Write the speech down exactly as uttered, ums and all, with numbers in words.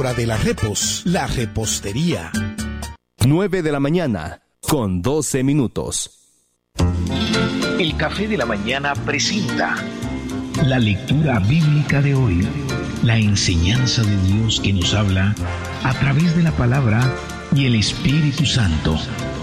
hora de la repos, la repostería. nueve de la mañana, con doce minutos. El Café de la Mañana presenta la lectura bíblica de hoy, la enseñanza de Dios que nos habla a través de la palabra y el Espíritu Santo.